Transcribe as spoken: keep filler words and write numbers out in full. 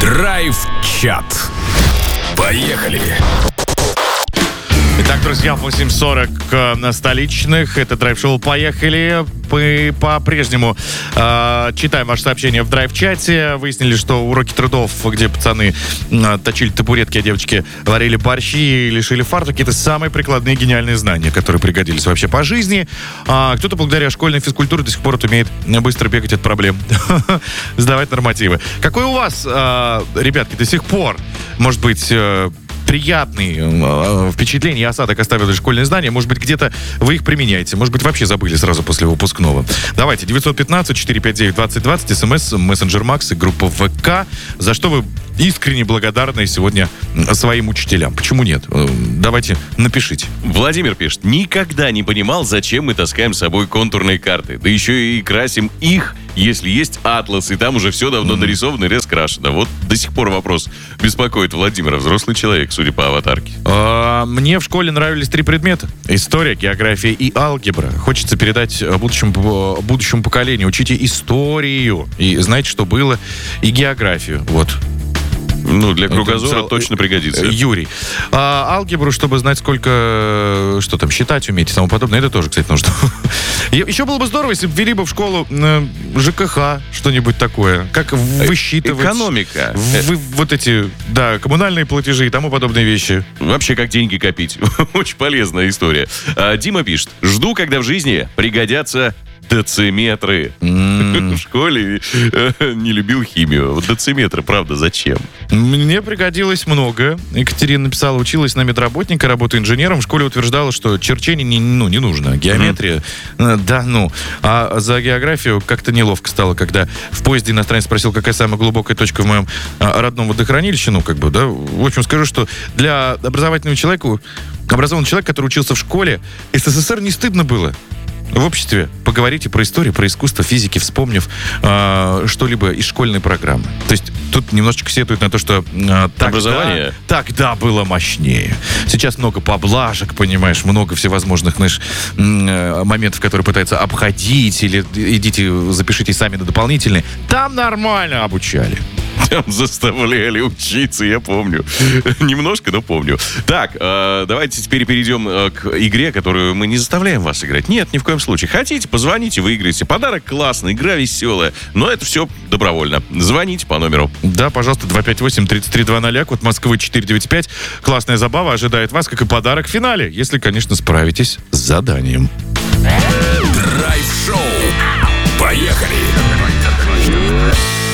Драйв-чат. Поехали! Итак, друзья, восемь сорок на столичных. Это драйв-шоу «Поехали». Мы по-прежнему э, читаем ваши сообщения в драйв-чате. Выяснили, что уроки трудов, где пацаны э, точили табуретки, а девочки варили борщи и лишили фартуки, это самые прикладные гениальные знания, которые пригодились вообще по жизни. А кто-то благодаря школьной физкультуре до сих пор вот умеет быстро бегать от проблем, сдавать нормативы. Какой у вас, э, ребятки, до сих пор, может быть... Э, приятный э, впечатление и осадок оставили школьные знания. Может быть, где-то вы их применяете. Может быть, вообще забыли сразу после выпускного. Давайте, девятьсот пятнадцать четыреста пятьдесят девять двадцать двадцать, смс, мессенджер Макс и группа ВК. За что вы искренне благодарны сегодня своим учителям. Почему нет? Давайте, напишите. Владимир пишет: никогда не понимал, зачем мы таскаем с собой контурные карты. Да еще и красим их, если есть атлас, и там уже все давно mm-hmm. нарисовано и раскрашено. Вот до сих пор вопрос беспокоит Владимира. Взрослый человек, судя по аватарке. А, мне в школе нравились три предмета. История, география и алгебра. Хочется передать будущему, будущему поколению. Учите историю. И знаете, что было. И географию. Вот. Ну, для кругозора это, точно пригодится. Юрий. А, алгебру, чтобы знать, сколько, что там, считать уметь и тому подобное, это тоже, кстати, нужно. Еще было бы здорово, если бы ввели бы в школу э, ЖКХ, что-нибудь такое. Как высчитывать... Экономика. В, вот эти, да, коммунальные платежи и тому подобные вещи. Вообще, как деньги копить. Очень полезная история. А, Дима пишет: жду, когда в жизни пригодятся дециметры. Mm. В школе э, не любил химию. Вот дециметры, правда, зачем? Мне пригодилось много. Екатерина написала, училась на медработника, работаю инженером. В школе утверждала, что черчение не, ну, не нужно. Геометрия, mm. да, ну. А за географию как-то неловко стало, когда в поезде иностранец спросил, какая самая глубокая точка в моем а, родном водохранилище. Ну, как бы, да. В общем, скажу, что для образовательного человека, образованного человека, который учился в школе, СССР не стыдно было в обществе поговорите про историю, про искусство, физики, вспомнив э, что-либо из школьной программы. То есть тут немножечко сетуют на то, что э, образование тогда, тогда было мощнее. Сейчас много поблажек, понимаешь, много всевозможных, знаешь, э, моментов, которые пытаются обходить, или идите, запишитесь сами на дополнительные. Там нормально обучали. Там заставляли учиться, я помню. Немножко, но помню. Так, э, давайте теперь перейдем э, к игре, которую мы не заставляем вас играть. Нет, ни в коем случае. Хотите, позвоните, выиграете. Подарок классный, игра веселая. Но это все добровольно. Звоните по номеру. Да, пожалуйста, два пять восемь тридцать три двадцать, код Москвы четыре девять пять. Классная забава ожидает вас, как и подарок в финале, если, конечно, справитесь с заданием. Драйв-шоу. Поехали!